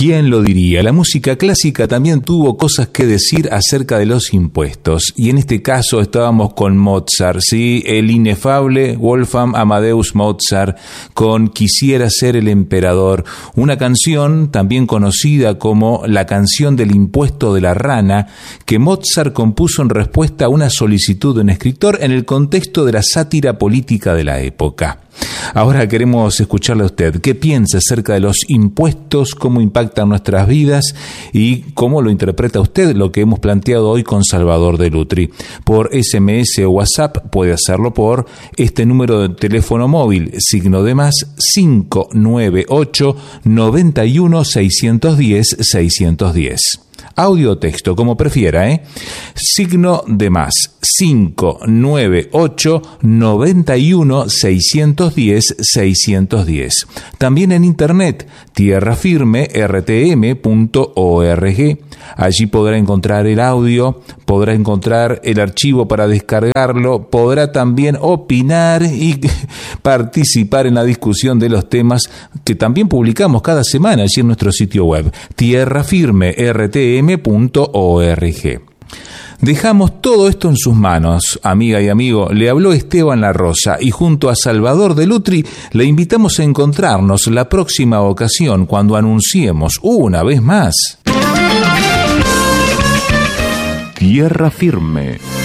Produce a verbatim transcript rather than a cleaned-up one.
¿Quién lo diría? La música clásica también tuvo cosas que decir acerca de los impuestos. Y en este caso estábamos con Mozart, ¿sí? El inefable Wolfgang Amadeus Mozart con Quisiera ser el emperador. Una canción también conocida como la canción del impuesto de la rana, que Mozart compuso en respuesta a una solicitud de un escritor en el contexto de la sátira política de la época. Ahora queremos escucharle a usted. ¿Qué piensa acerca de los impuestos? ¿Cómo impactan nuestras vidas? ¿Y cómo lo interpreta usted lo que hemos planteado hoy con Salvador de Lutri? Por ese eme ese o WhatsApp puede hacerlo por este número de teléfono móvil, signo de más cinco nueve ocho, noventa y uno, seiscientos diez, seiscientos diez. Audio o texto, como prefiera, ¿eh? Signo de más cinco nueve ocho, noventa y uno, seiscientos diez, seiscientos diez. También en internet, tierra firme r t m punto org. Allí podrá encontrar el audio, podrá encontrar el archivo para descargarlo, podrá también opinar y participar en la discusión de los temas que también publicamos cada semana allí en nuestro sitio web, tierra firme r t m punto org. Dejamos todo esto en sus manos, amiga y amigo. Le habló Esteban La Rosa y junto a Salvador de Lutri le invitamos a encontrarnos la próxima ocasión cuando anunciemos una vez más Tierra Firme.